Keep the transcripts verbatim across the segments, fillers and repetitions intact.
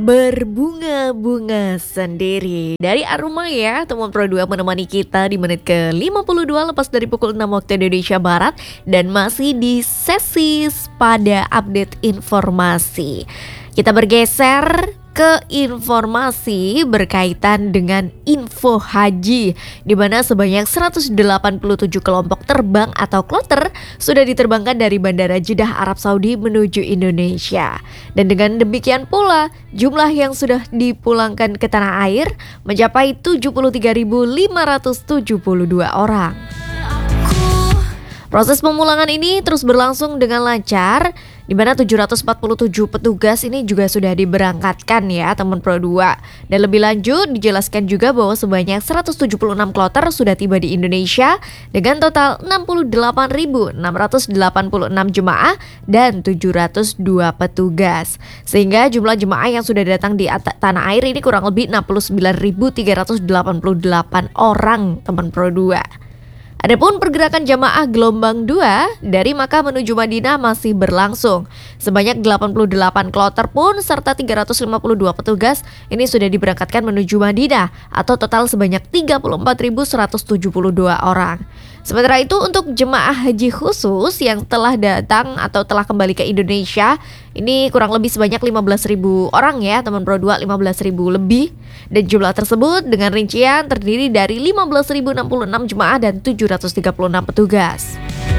Berbunga-bunga sendiri dari Aruma ya, teman Pro dua menemani kita di menit ke lima puluh dua lepas dari pukul enam waktu Indonesia Barat. Dan masih di sesi pada update informasi. Kita bergeser ke informasi berkaitan dengan info haji, di mana sebanyak seratus delapan puluh tujuh kelompok terbang atau kloter sudah diterbangkan dari Bandara Jeddah Arab Saudi menuju Indonesia. Dan dengan demikian pula jumlah yang sudah dipulangkan ke tanah air mencapai tujuh puluh tiga ribu lima ratus tujuh puluh dua orang. Proses pemulangan ini terus berlangsung dengan lancar, di mana tujuh ratus empat puluh tujuh petugas ini juga sudah diberangkatkan ya teman Pro dua. Dan lebih lanjut dijelaskan juga bahwa sebanyak seratus tujuh puluh enam kloter sudah tiba di Indonesia dengan total enam puluh delapan ribu enam ratus delapan puluh enam jemaah dan tujuh ratus dua petugas. Sehingga jumlah jemaah yang sudah datang di tanah air ini kurang lebih enam puluh sembilan ribu tiga ratus delapan puluh delapan orang teman Pro dua. Adapun pergerakan jamaah gelombang dua dari Makkah menuju Madinah masih berlangsung. Sebanyak delapan puluh delapan kloter pun serta tiga ratus lima puluh dua petugas ini sudah diberangkatkan menuju Madinah atau total sebanyak tiga puluh empat ribu seratus tujuh puluh dua orang. Sementara itu untuk jemaah haji khusus yang telah datang atau telah kembali ke Indonesia ini kurang lebih sebanyak lima belas ribu orang ya teman Pro dua, lima belas ribu lebih. Dan jumlah tersebut dengan rincian terdiri dari lima belas ribu enam puluh enam jemaah dan tujuh ratus tiga puluh enam petugas.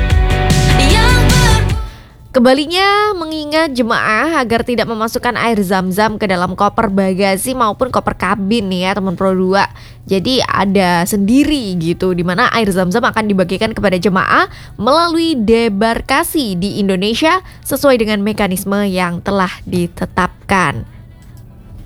Kembalinya mengingat jemaah agar tidak memasukkan air zam-zam ke dalam koper bagasi maupun koper kabin nih ya teman Pro dua. Jadi ada sendiri gitu, di mana air zam-zam akan dibagikan kepada jemaah melalui debarkasi di Indonesia sesuai dengan mekanisme yang telah ditetapkan.